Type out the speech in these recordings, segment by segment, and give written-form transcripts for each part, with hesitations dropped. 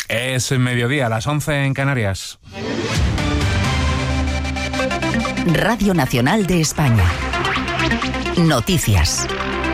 Es mediodía, las 11 en Canarias. Radio Nacional de España. Noticias.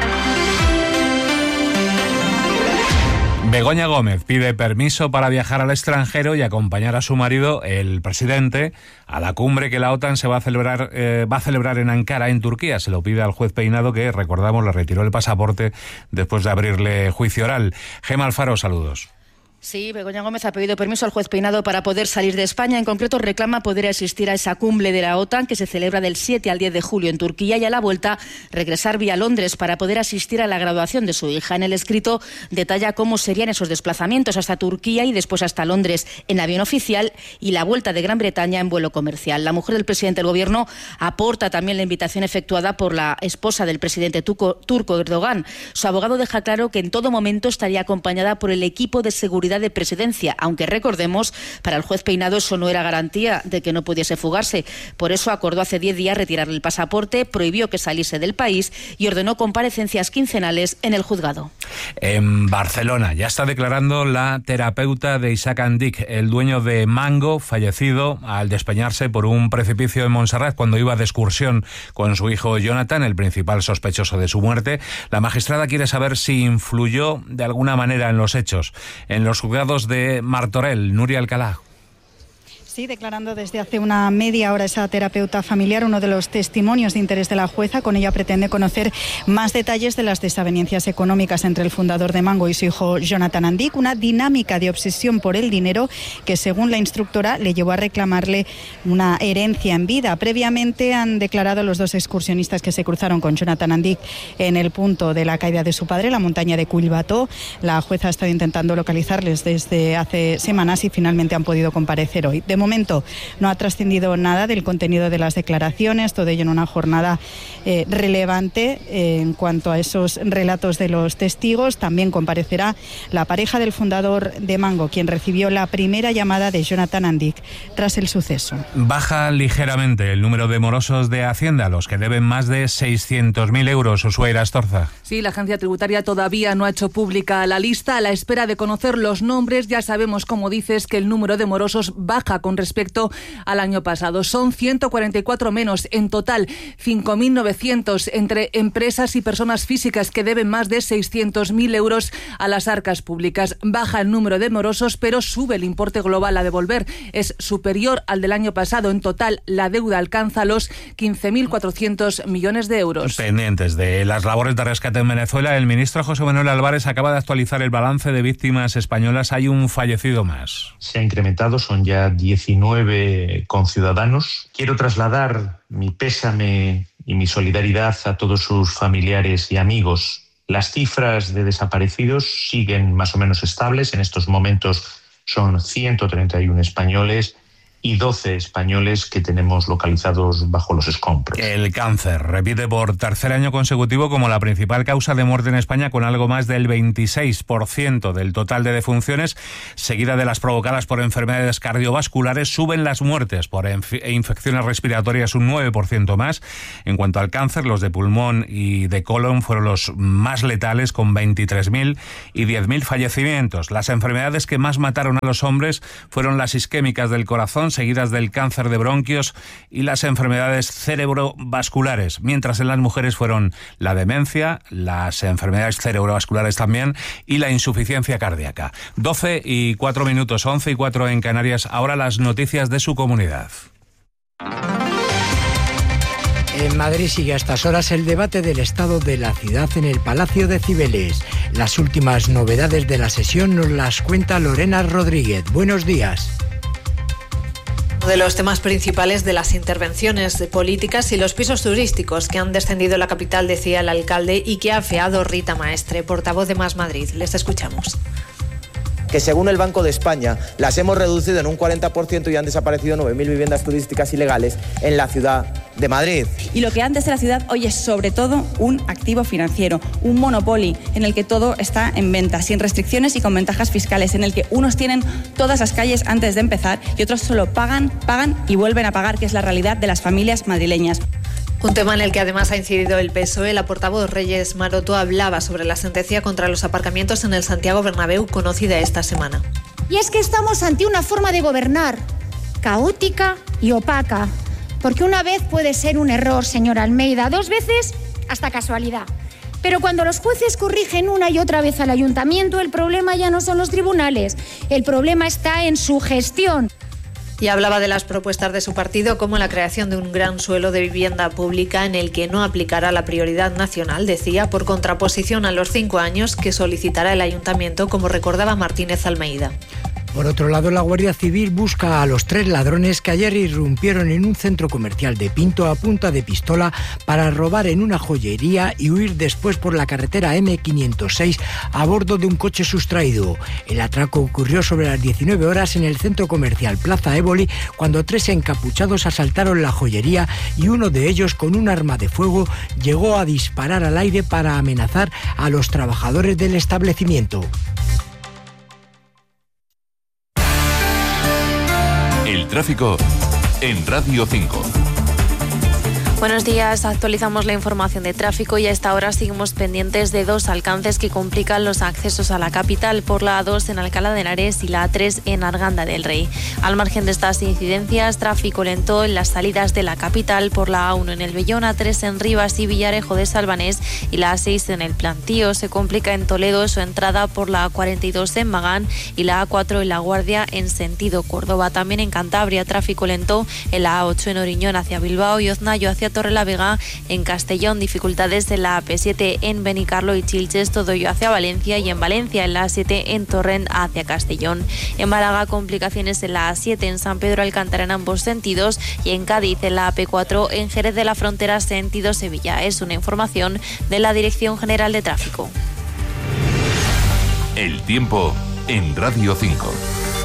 Begoña Gómez pide permiso para viajar al extranjero y acompañar a su marido, el presidente, a la cumbre que la OTAN va a celebrar en Ankara, en Turquía. Se lo pide al juez Peinado, que, recordamos, le retiró el pasaporte después de abrirle juicio oral. Gema Alfaro, saludos. Sí, Begoña Gómez ha pedido permiso al juez Peinado para poder salir de España. En concreto, reclama poder asistir a esa cumbre de la OTAN que se celebra del 7 al 10 de julio en Turquía y a la vuelta regresar vía Londres para poder asistir a la graduación de su hija. En el escrito detalla cómo serían esos desplazamientos hasta Turquía y después hasta Londres en avión oficial y la vuelta de Gran Bretaña en vuelo comercial. La mujer del presidente del gobierno aporta también la invitación efectuada por la esposa del presidente turco Erdogan. Su abogado deja claro que en todo momento estaría acompañada por el equipo de seguridad de presidencia, aunque recordemos, para el juez Peinado eso no era garantía de que no pudiese fugarse. Por eso acordó hace 10 días retirarle el pasaporte, prohibió que saliese del país y ordenó comparecencias quincenales en el juzgado. En Barcelona ya está declarando la terapeuta de Isaac Andic, el dueño de Mango, fallecido al despeñarse por un precipicio en Montserrat cuando iba de excursión con su hijo Jonathan, el principal sospechoso de su muerte. La magistrada quiere saber si influyó de alguna manera en los hechos. En los juzgados de Martorell, Nuria Alcalá. Sí, declarando desde hace una media hora esa terapeuta familiar, uno de los testimonios de interés de la jueza. Con ella pretende conocer más detalles de las desavenencias económicas entre el fundador de Mango y su hijo Jonathan Andic, una dinámica de obsesión por el dinero que, según la instructora, le llevó a reclamarle una herencia en vida. Previamente han declarado los dos excursionistas que se cruzaron con Jonathan Andic en el punto de la caída de su padre, la montaña de Collbató. La jueza ha estado intentando localizarles desde hace semanas y finalmente han podido comparecer hoy. De momento no ha trascendido nada del contenido de las declaraciones, todo ello en una jornada relevante en cuanto a esos relatos de los testigos. También comparecerá la pareja del fundador de Mango, quien recibió la primera llamada de Jonathan Andic tras el suceso. Baja ligeramente el número de morosos de Hacienda, los que deben más de 600.000 euros. Ushuaira Astorza. Sí, la agencia tributaria todavía no ha hecho pública la lista. A la espera de conocer los nombres, ya sabemos, como dices, que el número de morosos baja con respecto al año pasado. Son 144 menos. En total, 5.900 entre empresas y personas físicas que deben más de 600.000 euros a las arcas públicas. Baja el número de morosos, pero sube el importe global a devolver. Es superior al del año pasado. En total, la deuda alcanza los 15.400 millones de euros. Pendientes de las labores de rescate en Venezuela, el ministro José Manuel Álvarez acaba de actualizar el balance de víctimas españolas. Hay un fallecido más. Se ha incrementado, son ya 19 conciudadanos. Quiero trasladar mi pésame y mi solidaridad a todos sus familiares y amigos. Las cifras de desaparecidos siguen más o menos estables. En estos momentos son 131 españoles y 12 españoles que tenemos localizados bajo los escombros. El cáncer repite por tercer año consecutivo como la principal causa de muerte en España, con algo más del 26% del total de defunciones, seguida de las provocadas por enfermedades cardiovasculares. Suben las muertes por infecciones respiratorias un 9% más. En cuanto al cáncer, los de pulmón y de colon fueron los más letales, con 23.000 y 10.000 fallecimientos. Las enfermedades que más mataron a los hombres fueron las isquémicas del corazón, seguidas del cáncer de bronquios y las enfermedades cerebrovasculares, mientras en las mujeres fueron la demencia, las enfermedades cerebrovasculares también y la insuficiencia cardíaca. 12:04, 11:04 en Canarias. Ahora las noticias de su comunidad. En Madrid sigue a estas horas el debate del estado de la ciudad en el Palacio de Cibeles. Las últimas novedades de la sesión nos las cuenta Lorena Rodríguez. Buenos días. Uno de los temas principales de las intervenciones políticas y los pisos turísticos que han descendido en la capital, decía el alcalde, y que ha afeado Rita Maestre, portavoz de Más Madrid. Les escuchamos. Que según el Banco de España las hemos reducido en un 40% y han desaparecido 9.000 viviendas turísticas ilegales en la ciudad de Madrid. Y lo que antes era ciudad hoy es sobre todo un activo financiero, un monopoly en el que todo está en venta, sin restricciones y con ventajas fiscales, en el que unos tienen todas las calles antes de empezar y otros solo pagan y vuelven a pagar, que es la realidad de las familias madrileñas. Un tema en el que además ha incidido el PSOE. La portavoz Reyes Maroto hablaba sobre la sentencia contra los aparcamientos en el Santiago Bernabéu, conocida esta semana. Y es que estamos ante una forma de gobernar caótica y opaca. Porque una vez puede ser un error, señor Almeida, 2 veces hasta casualidad. Pero cuando los jueces corrigen una y otra vez al ayuntamiento, el problema ya no son los tribunales, el problema está en su gestión. Y hablaba de las propuestas de su partido, como la creación de un gran suelo de vivienda pública en el que no aplicará la prioridad nacional, decía, por contraposición a los 5 años que solicitará el ayuntamiento, como recordaba Martínez Almeida. Por otro lado, la Guardia Civil busca a los 3 ladrones que ayer irrumpieron en un centro comercial de Pinto a punta de pistola para robar en una joyería y huir después por la carretera M506 a bordo de un coche sustraído. El atraco ocurrió sobre las 19 horas en el centro comercial Plaza Éboli, cuando 3 encapuchados asaltaron la joyería y uno de ellos, con un arma de fuego, llegó a disparar al aire para amenazar a los trabajadores del establecimiento. El tráfico en Radio 5. Buenos días, actualizamos la información de tráfico y a esta hora seguimos pendientes de 2 alcances que complican los accesos a la capital, por la A2 en Alcalá de Henares y la A3 en Arganda del Rey. Al margen de estas incidencias, tráfico lento en las salidas de la capital por la A1 en El Vellón, A3 en Rivas y Villarejo de Salvanés y la A6 en El Plantío. Se complica en Toledo su entrada por la A42 en Magán y la A4 en La Guardia en sentido Córdoba. También en Cantabria, tráfico lento en la A8 en Oriñón hacia Bilbao y Oznayo hacia Torrelavega. En Castellón, dificultades en la AP7 en Benicarlo y Chilches, todo ello hacia Valencia, y en Valencia en la A7 en Torrent hacia Castellón. En Málaga, complicaciones en la A7 en San Pedro Alcántara en ambos sentidos, y en Cádiz en la AP4 en Jerez de la Frontera sentido Sevilla. Es una información de la Dirección General de Tráfico. El tiempo en Radio 5.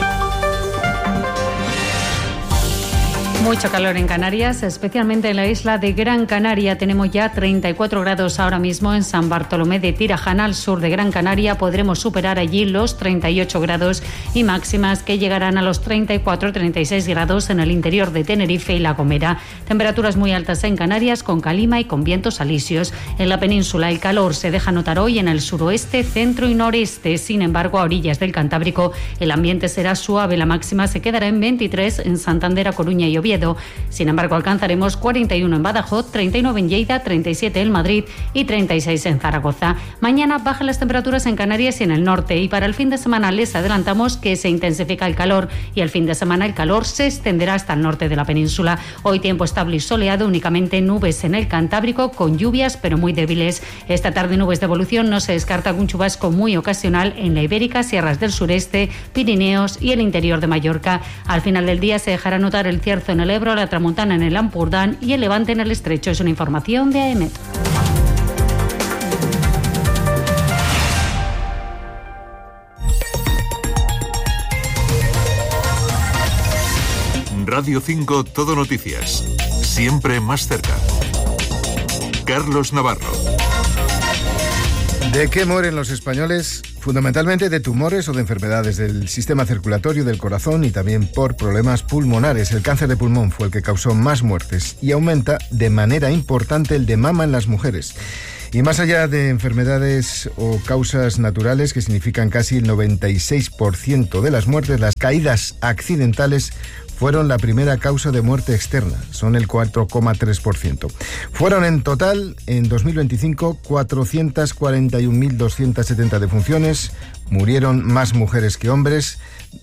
Mucho calor en Canarias, especialmente en la isla de Gran Canaria. Tenemos ya 34 grados ahora mismo en San Bartolomé de Tirajana, al sur de Gran Canaria. Podremos superar allí los 38 grados y máximas que llegarán a los 34-36 grados en el interior de Tenerife y La Gomera. Temperaturas muy altas en Canarias, con calima y con vientos alisios. En la península el calor se deja notar hoy en el suroeste, centro y noreste. Sin embargo, a orillas del Cantábrico el ambiente será suave. La máxima se quedará en 23 en Santander, A Coruña y Oviedo. Sin embargo, alcanzaremos 41 en Badajoz, 39 en Lleida, 37 en Madrid y 36 en Zaragoza. Mañana bajan las temperaturas en Canarias y en el norte, y para el fin de semana les adelantamos que se intensifica el calor y el fin de semana el calor se extenderá hasta el norte de la península. Hoy tiempo estable y soleado, únicamente nubes en el Cantábrico con lluvias pero muy débiles. Esta tarde nubes de evolución, no se descarta algún chubasco muy ocasional en la Ibérica, sierras del sureste, Pirineos y el interior de Mallorca. Al final del día se dejará notar el cierzo en el Ebro, la Tramontana en el Ampurdán y el Levante en el Estrecho. Es una información de AEMET. Radio 5 Todo Noticias. Siempre más cerca. Carlos Navarro. ¿De qué mueren los españoles? Fundamentalmente de tumores o de enfermedades del sistema circulatorio, del corazón, y también por problemas pulmonares. El cáncer de pulmón fue el que causó más muertes y aumenta de manera importante el de mama en las mujeres. Y más allá de enfermedades o causas naturales, que significan casi el 96% de las muertes, las caídas accidentales fueron la primera causa de muerte externa, son el 4,3%. Fueron en total, en 2025, 441.270 defunciones, murieron más mujeres que hombres,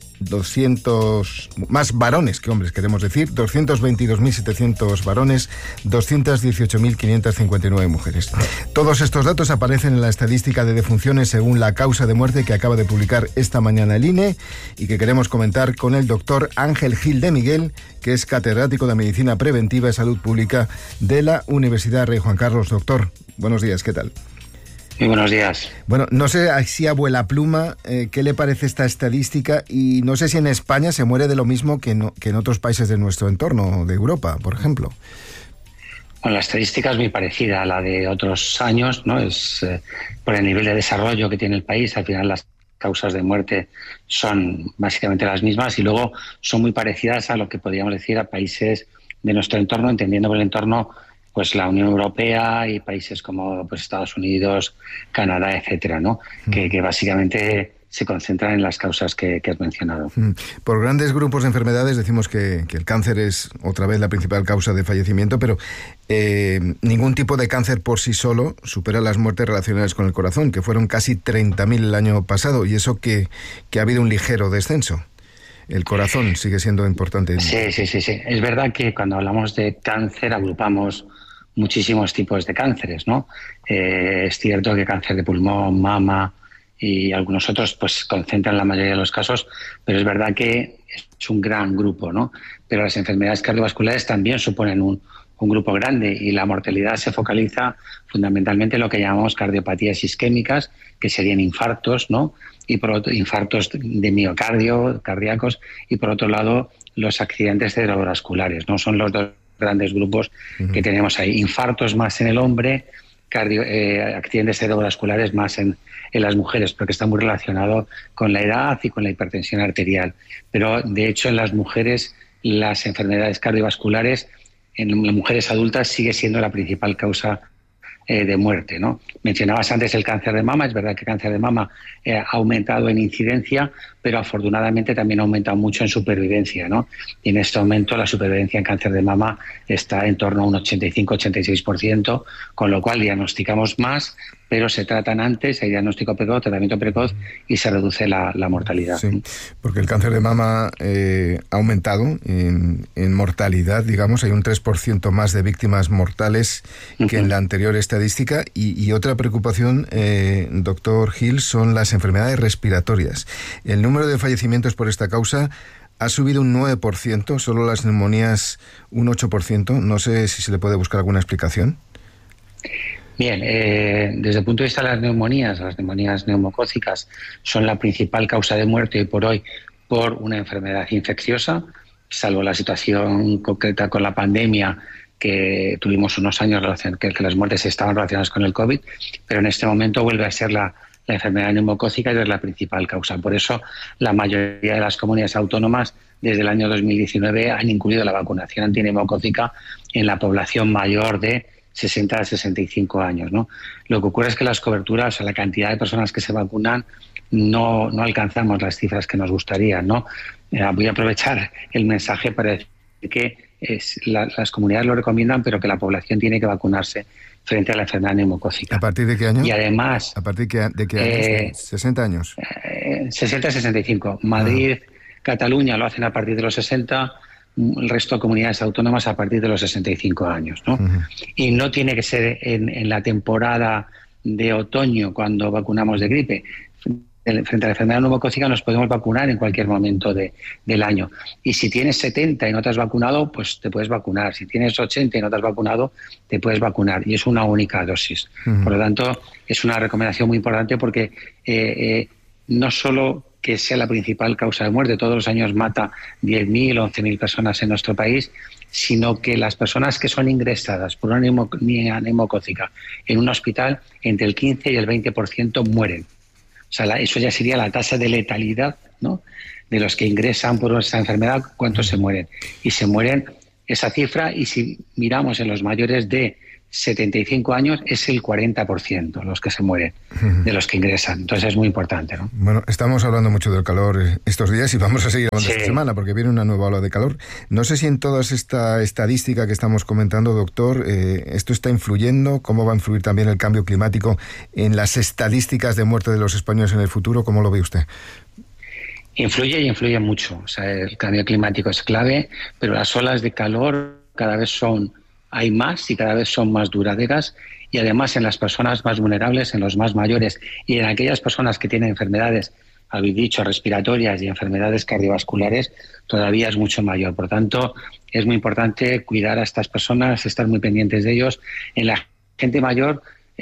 más varones que hombres, queremos decir, 222.700 varones, 218.559 mujeres. Todos estos datos aparecen en la estadística de defunciones según la causa de muerte que acaba de publicar esta mañana el INE y que queremos comentar con el doctor Ángel Gil de Miguel, que es catedrático de Medicina Preventiva y Salud Pública de la Universidad Rey Juan Carlos. Doctor, buenos días, ¿qué tal? Muy buenos días. Bueno, no sé si a vuela pluma, ¿qué le parece esta estadística? Y no sé si en España se muere de lo mismo que en otros países de nuestro entorno, de Europa, por ejemplo. Bueno, la estadística es muy parecida a la de otros años, ¿no? Es por el nivel de desarrollo que tiene el país. Al final las causas de muerte son básicamente las mismas y luego son muy parecidas a lo que podríamos decir a países de nuestro entorno, entendiendo por el entorno pues la Unión Europea y países como pues Estados Unidos, Canadá, etcétera, ¿no? Que básicamente se concentran en las causas que has mencionado. Por grandes grupos de enfermedades decimos que el cáncer es otra vez la principal causa de fallecimiento, pero ningún tipo de cáncer por sí solo supera las muertes relacionadas con el corazón, que fueron casi 30.000 el año pasado, y eso que ha habido un ligero descenso. El corazón sigue siendo importante. Sí. Es verdad que cuando hablamos de cáncer agrupamos muchísimos tipos de cánceres, ¿no? Es cierto que cáncer de pulmón, mama y algunos otros pues concentran la mayoría de los casos, pero es verdad que es un gran grupo, ¿no? Pero las enfermedades cardiovasculares también suponen un grupo grande, y la mortalidad se focaliza fundamentalmente en lo que llamamos cardiopatías isquémicas, que serían infartos, ¿no? Y por otro, infartos de miocardio, cardíacos, y por otro lado los accidentes cerebrovasculares, ¿no? Son los dos grandes grupos que tenemos ahí. Infartos más en el hombre, accidentes cerebrovasculares más en las mujeres, porque está muy relacionado con la edad y con la hipertensión arterial. Pero de hecho en las mujeres las enfermedades cardiovasculares en las mujeres adultas sigue siendo la principal causa de muerte, ¿no? Mencionabas antes el cáncer de mama. Es verdad que el cáncer de mama ha aumentado en incidencia, pero afortunadamente también ha aumentado mucho en supervivencia, ¿no? Y en este momento la supervivencia en cáncer de mama está en torno a un 85-86%, con lo cual diagnosticamos más, pero se tratan antes, hay diagnóstico precoz, tratamiento precoz, y se reduce la mortalidad. Sí, porque el cáncer de mama ha aumentado en mortalidad, digamos, hay un 3% más de víctimas mortales que en la anterior estadística, y otra preocupación, doctor Gil, son las enfermedades respiratorias. El número de fallecimientos por esta causa ha subido un 9%, solo las neumonías un 8%. No sé si se le puede buscar alguna explicación. Bien, desde el punto de vista de las neumonías neumocócicas son la principal causa de muerte hoy por hoy por una enfermedad infecciosa, salvo la situación concreta con la pandemia, que tuvimos unos años que las muertes estaban relacionadas con el COVID, pero en este momento vuelve a ser la enfermedad neumocócica, y es la principal causa. Por eso la mayoría de las comunidades autónomas desde el año 2019 han incluido la vacunación antineumocócica en la población mayor de 60 a 65 años, ¿no? Lo que ocurre es que las coberturas, la cantidad de personas que se vacunan, no alcanzamos las cifras que nos gustarían, ¿no? Voy a aprovechar el mensaje para decir que las comunidades lo recomiendan, pero que la población tiene que vacunarse frente a la enfermedad neumocócica. ¿A partir de qué año? Y además... ¿A partir de qué años? ¿60 años? 60 a 65. Madrid, Cataluña lo hacen a partir de los 60, el resto de comunidades autónomas a partir de los 65 años, ¿no? Y no tiene que ser en la temporada de otoño cuando vacunamos de gripe. Frente a la enfermedad neumocócica nos podemos vacunar en cualquier momento del año. Y si tienes 70 y no te has vacunado, pues te puedes vacunar. Si tienes 80 y no te has vacunado, te puedes vacunar. Y es una única dosis. Por lo tanto, es una recomendación muy importante, porque no solo que sea la principal causa de muerte, todos los años mata 10.000 o 11.000 personas en nuestro país, sino que las personas que son ingresadas por una neumonía neumocócica en un hospital, entre el 15 y el 20% mueren. O sea, eso ya sería la tasa de letalidad, ¿no?, de los que ingresan por esta enfermedad, cuántos se mueren. Y se mueren esa cifra, y si miramos en los mayores de 75 años, es el 40% los que se mueren de los que ingresan. Entonces es muy importante, ¿no? Bueno, estamos hablando mucho del calor estos días, y vamos a seguir hablando esta semana, porque viene una nueva ola de calor. No sé si en toda esta estadística que estamos comentando, doctor, esto está influyendo. ¿Cómo va a influir también el cambio climático en las estadísticas de muerte de los españoles en el futuro? ¿Cómo lo ve usted? Influye, y influye mucho. O sea, el cambio climático es clave, pero las olas de calor cada vez hay más y cada vez son más duraderas, y además en las personas más vulnerables, en los más mayores y en aquellas personas que tienen enfermedades, habéis dicho, respiratorias y enfermedades cardiovasculares, todavía es mucho mayor. Por tanto, es muy importante cuidar a estas personas, estar muy pendientes de ellos. En la gente mayor,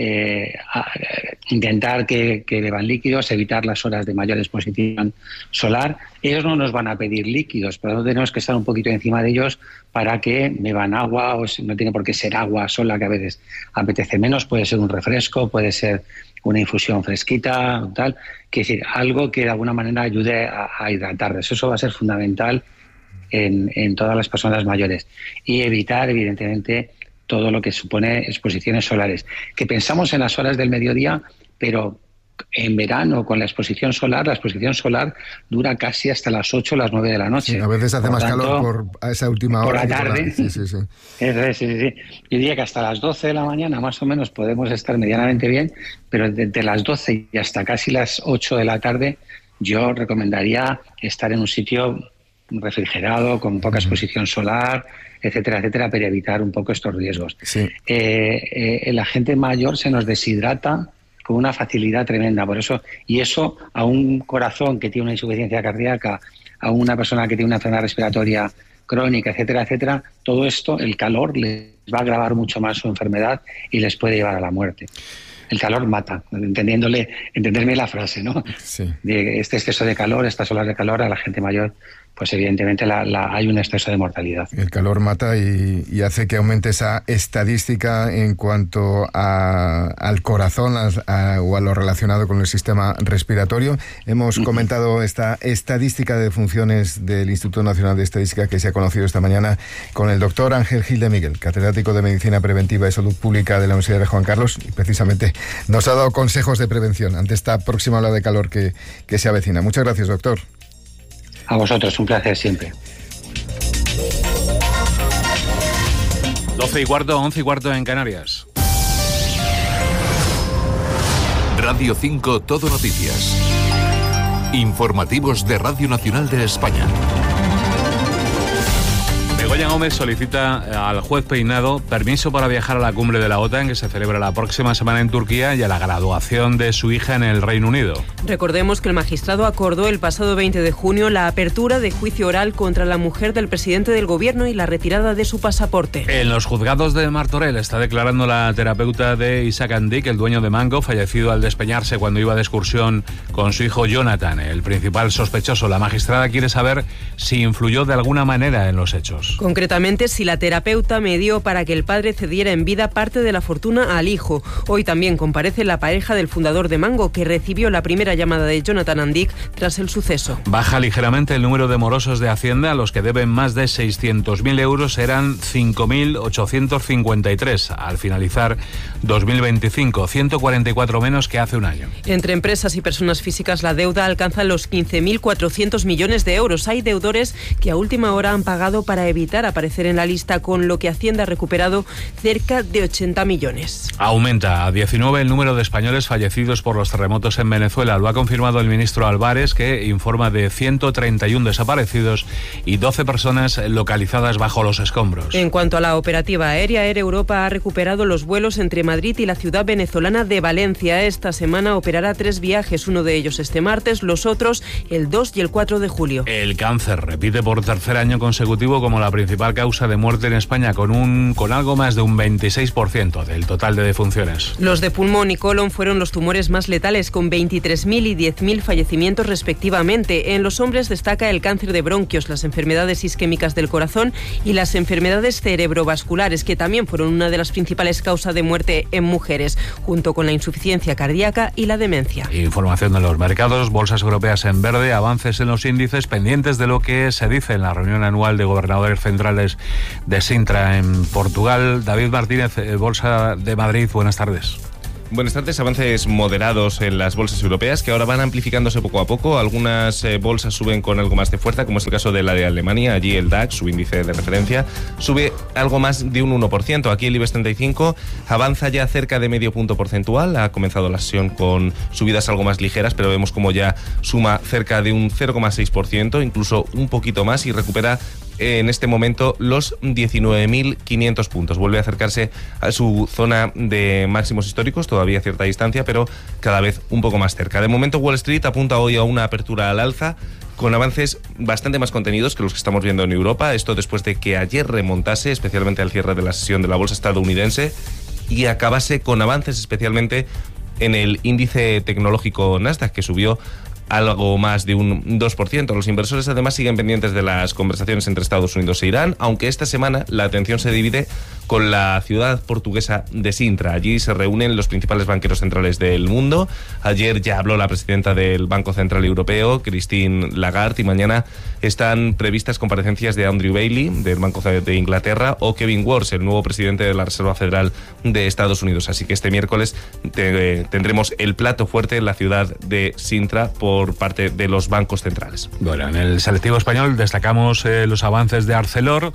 intentar que beban líquidos, evitar las horas de mayor exposición solar. Ellos no nos van a pedir líquidos, pero tenemos que estar un poquito encima de ellos para que beban agua, o no tiene por qué ser agua sola, que a veces apetece menos, puede ser un refresco, puede ser una infusión fresquita, tal, que decir, algo que de alguna manera ayude a hidratarles. Eso va a ser fundamental en todas las personas mayores, y evitar, evidentemente, todo lo que supone exposiciones solares, que pensamos en las horas del mediodía, pero en verano con la exposición solar dura casi hasta las 8 o las 9 de la noche. Sí, a veces hace más calor a esa última hora. Por la tarde. Sí. Sí. Yo diría que hasta las 12 de la mañana más o menos podemos estar medianamente bien, pero desde las 12 y hasta casi las 8 de la tarde yo recomendaría estar en un sitio refrigerado, con poca exposición solar, etcétera, para evitar un poco estos riesgos. Sí. La gente mayor se nos deshidrata con una facilidad tremenda, por eso, y eso a un corazón que tiene una insuficiencia cardíaca, a una persona que tiene una enfermedad respiratoria crónica, etcétera, todo esto, el calor les va a agravar mucho más su enfermedad y les puede llevar a la muerte. El calor mata, entenderme la frase, ¿no? Sí. De este exceso de calor, estas olas de calor a la gente mayor, pues evidentemente hay un exceso de mortalidad. El calor mata y hace que aumente esa estadística en cuanto al corazón o a lo relacionado con el sistema respiratorio. Hemos comentado esta estadística de defunciones del Instituto Nacional de Estadística que se ha conocido esta mañana con el doctor Ángel Gil de Miguel, catedrático de Medicina Preventiva y Salud Pública de la Universidad de Juan Carlos, y precisamente nos ha dado consejos de prevención ante esta próxima ola de calor que se avecina. Muchas gracias, doctor. A vosotros, un placer siempre. 12:15, 11:15 en Canarias. Radio 5 Todo Noticias. Informativos de Radio Nacional de España. Begoña Gómez solicita al juez Peinado permiso para viajar a la cumbre de la OTAN que se celebra la próxima semana en Turquía y a la graduación de su hija en el Reino Unido. Recordemos que el magistrado acordó el pasado 20 de junio la apertura de juicio oral contra la mujer del presidente del gobierno y la retirada de su pasaporte. En los juzgados de Martorell está declarando la terapeuta de Isaac Andic, el dueño de Mango, fallecido al despeñarse cuando iba de excursión con su hijo Jonathan, el principal sospechoso. La magistrada quiere saber si influyó de alguna manera en los hechos. Concretamente, si la terapeuta medió para que el padre cediera en vida parte de la fortuna al hijo. Hoy también comparece la pareja del fundador de Mango, que recibió la primera llamada de Jonathan Andic tras el suceso. Baja ligeramente el número de morosos de Hacienda. Los que deben más de 600.000 euros eran 5.853 al finalizar 2025, 144 menos que hace un año. Entre empresas y personas físicas, la deuda alcanza los 15.400 millones de euros. Hay deudores que a última hora han pagado para evitar aparecer en la lista, con lo que Hacienda ha recuperado cerca de 80 millones. Aumenta a 19 el número de españoles fallecidos por los terremotos en Venezuela. Lo ha confirmado el ministro Álvarez, que informa de 131 desaparecidos y 12 personas localizadas bajo los escombros. En cuanto a la operativa aérea, Air Europa ha recuperado los vuelos entre Madrid y la ciudad venezolana de Valencia. Esta semana operará 3 viajes, uno de ellos este martes, los otros el 2 y el 4 de julio. El cáncer repite por tercer año consecutivo como la principal causa de muerte en España, con algo más de un 26% del total de defunciones. Los de pulmón y colon fueron los tumores más letales, con 23.000 y 10.000 fallecimientos respectivamente. En los hombres destaca el cáncer de bronquios, las enfermedades isquémicas del corazón y las enfermedades cerebrovasculares, que también fueron una de las principales causas de muerte en mujeres, junto con la insuficiencia cardíaca y la demencia. Información de los mercados, bolsas europeas en verde, avances en los índices, pendientes de lo que se dice en la reunión anual de gobernadores centrales de Sintra en Portugal. David Martínez, Bolsa de Madrid, buenas tardes. Buenas tardes. Avances moderados en las bolsas europeas que ahora van amplificándose poco a poco. Algunas bolsas suben con algo más de fuerza, como es el caso de la de Alemania. Allí el DAX, su índice de referencia, sube algo más de un 1%. Aquí el IBEX 35 avanza ya cerca de medio punto porcentual. Ha comenzado la sesión con subidas algo más ligeras, pero vemos como ya suma cerca de un 0,6%, incluso un poquito más, y recupera en este momento los 19.500 puntos. Vuelve a acercarse a su zona de máximos históricos, todavía a cierta distancia, pero cada vez un poco más cerca. De momento Wall Street apunta hoy a una apertura al alza, con avances bastante más contenidos que los que estamos viendo en Europa. Esto después de que ayer remontase, especialmente al cierre de la sesión de la bolsa estadounidense, y acabase con avances especialmente en el índice tecnológico Nasdaq, que subió algo más de un 2%. Los inversores además siguen pendientes de las conversaciones entre Estados Unidos e Irán, aunque esta semana la atención se divide con la ciudad portuguesa de Sintra. Allí se reúnen los principales banqueros centrales del mundo. Ayer ya habló la presidenta del Banco Central Europeo, Christine Lagarde, y mañana están previstas comparecencias de Andrew Bailey, del Banco de Inglaterra, o Kevin Warsh, el nuevo presidente de la Reserva Federal de Estados Unidos. Así que este miércoles tendremos el plato fuerte en la ciudad de Sintra por parte de los bancos centrales. Bueno, en el selectivo español destacamos los avances de Arcelor,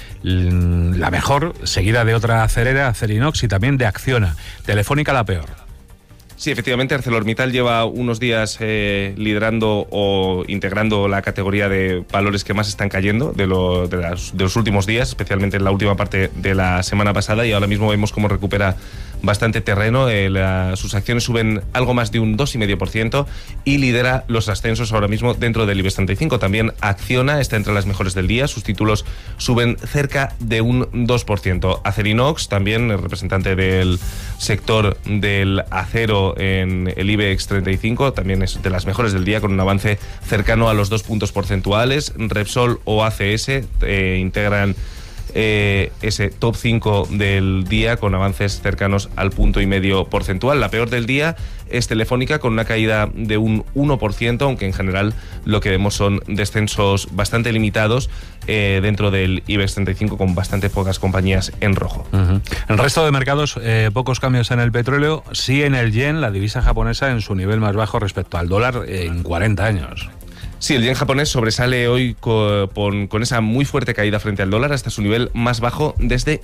la mejor, seguida de otra acerera, Acerinox, y también de Acciona. Telefónica la peor. Sí, efectivamente, ArcelorMittal lleva unos días liderando o integrando la categoría de valores que más están cayendo de los últimos días, especialmente en la última parte de la semana pasada, y ahora mismo vemos cómo recupera bastante terreno. Sus acciones suben algo más de un 2,5% y lidera los ascensos ahora mismo dentro del IBEX 35. También Acciona está entre las mejores del día, sus títulos suben cerca de un 2%. Acerinox, también el representante del sector del acero en el IBEX 35, también es de las mejores del día, con un avance cercano a los 2 puntos porcentuales. Repsol o ACS integran ese top 5 del día con avances cercanos al 1,5 porcentual. La peor del día es Telefónica, con una caída de un 1%, aunque en general lo que vemos son descensos bastante limitados dentro del IBEX 35, con bastante pocas compañías en rojo. En el resto de mercados, pocos cambios en el petróleo, sí en el yen, la divisa japonesa, en su nivel más bajo respecto al dólar en 40 años. Sí, el yen japonés sobresale hoy con esa muy fuerte caída frente al dólar hasta su nivel más bajo desde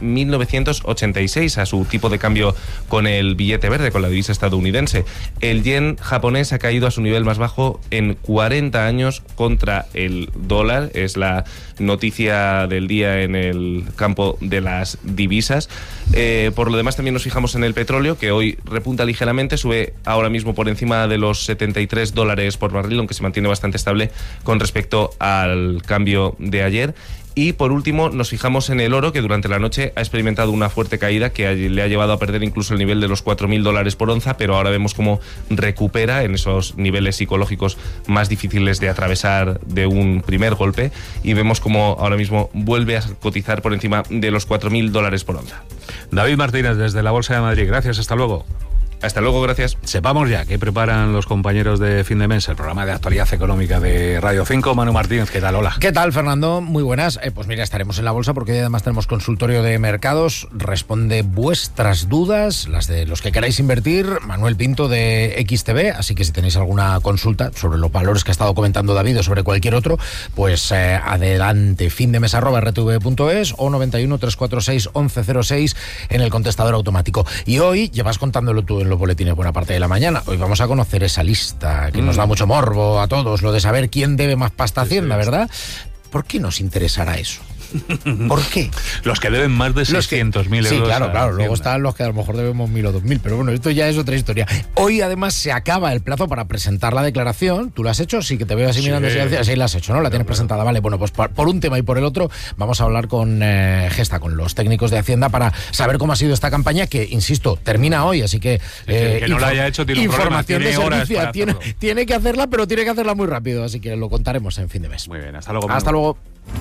1986, a su tipo de cambio con el billete verde, con la divisa estadounidense. El yen japonés ha caído a su nivel más bajo en 40 años contra el dólar. Es la noticia del día en el campo de las divisas. Por lo demás, también nos fijamos en el petróleo, que hoy repunta ligeramente, sube ahora mismo por encima de los $73 por barril, aunque se mantiene bastante estable con respecto al cambio de ayer. Y por último nos fijamos en el oro, que durante la noche ha experimentado una fuerte caída que le ha llevado a perder incluso el nivel de los $4.000 por onza, pero ahora vemos cómo recupera en esos niveles psicológicos más difíciles de atravesar de un primer golpe, y vemos cómo ahora mismo vuelve a cotizar por encima de los $4.000 por onza. David Martínez, desde la Bolsa de Madrid, gracias, hasta luego. Hasta luego, gracias. Sepamos ya qué preparan los compañeros de Fin de Mes, el programa de actualidad económica de Radio 5. Manu Martínez, ¿qué tal? Hola. ¿Qué tal, Fernando? Muy buenas. Pues mira, estaremos en la bolsa porque además tenemos consultorio de mercados. Responde vuestras dudas, las de los que queráis invertir, Manuel Pinto de XTB. Así que si tenéis alguna consulta sobre los valores que ha estado comentando David o sobre cualquier otro, pues adelante, findemes@rtv.es o 91 346 1106 en el contestador automático. Y hoy llevas contándolo tú en los boletines buena parte de la mañana. Hoy vamos a conocer esa lista que nos da mucho morbo a todos, lo de saber quién debe más pasta a Hacienda, ¿verdad? ¿Por qué nos interesará eso? ¿Por qué? Los que deben más de 600.000 euros. Sí, claro. Luego están los que a lo mejor debemos 1.000 o 2.000, pero bueno, esto ya es otra historia. Hoy además se acaba el plazo para presentar la declaración. ¿Tú la has hecho? Sí, que te veo así mirando. Sí, la has hecho, ¿no? La tienes presentada. Vale, bueno, pues por un tema y por el otro vamos a hablar con Gesta, con los técnicos de Hacienda, para saber cómo ha sido esta campaña, que, insisto, termina hoy, así que... que no la haya hecho tiene un problema, tiene servicio, tiene que hacerla, pero tiene que hacerla muy rápido, así que lo contaremos en Fin de Mes. Muy bien, hasta luego. Hasta luego.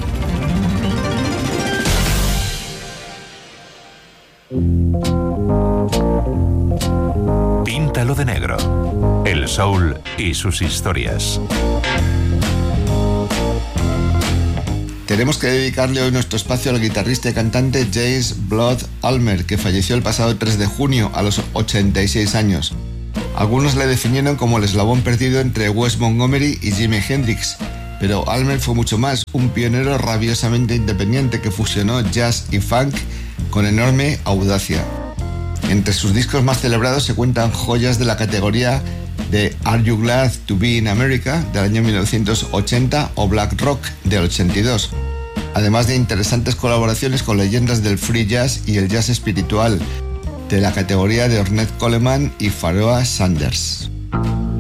Píntalo de negro. El soul y sus historias. Tenemos que dedicarle hoy nuestro espacio al guitarrista y cantante James Blood Ulmer, que falleció el pasado 3 de junio a los 86 años. Algunos le definieron como el eslabón perdido entre Wes Montgomery y Jimi Hendrix, pero Ulmer fue mucho más, un pionero rabiosamente independiente que fusionó jazz y funk con enorme audacia. Entre sus discos más celebrados se cuentan joyas de la categoría de Are You Glad to Be in America del año 1980 o Black Rock del 82, además de interesantes colaboraciones con leyendas del free jazz y el jazz espiritual de la categoría de Ornette Coleman y Pharoah Sanders.